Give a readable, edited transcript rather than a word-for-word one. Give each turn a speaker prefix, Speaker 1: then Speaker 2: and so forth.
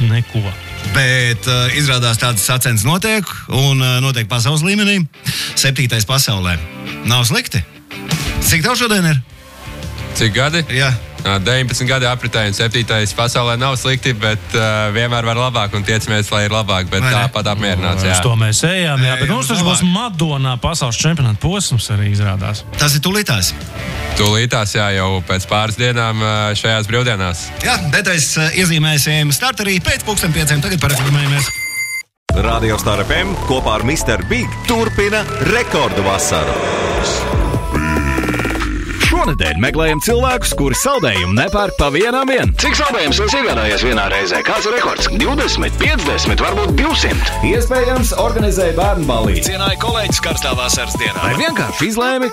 Speaker 1: neko.
Speaker 2: Bet izrādās tādas sacensības notiek, un notiek pasaules līmenī. 7. pasaulē. Nav slikti. Cik tev šodien ir?
Speaker 3: Cik gadi?
Speaker 2: Jā.
Speaker 3: 19 gadi apritē, un 7. pasaulē nav slikti, bet vienmēr var labāk, un tiecamies, lai ir labāk, bet tāpat apmierināts.
Speaker 1: Uz to mēs ejām, jā, bet mums taču būs Madonā pasaules čempionāta posms arī izrādās.
Speaker 2: Tas ir tūlītās.
Speaker 3: Tūlītās, jā, jau pēc pāris dienām šajās brīvdienās.
Speaker 2: Jā, detaļas iezīmēsim starterī pēc 5:00. Tagad parakstījāmies.
Speaker 4: Radio Star FM kopā ar Mr. Big turpina rekordu vasaru. Šonedēļ meklējam cilvēkus, kuri saldējumu nepērk pa vienam vien.
Speaker 5: Cik saldējums jūs iegādājies vienā reizē? Kāds ir rekords? 20, 50, varbūt 200.
Speaker 4: Iespējams, organizēja bērnu ballīti.
Speaker 5: Cienāja kolēģis karstā vasaras dienā.
Speaker 4: Vai vienkārši izlēmi,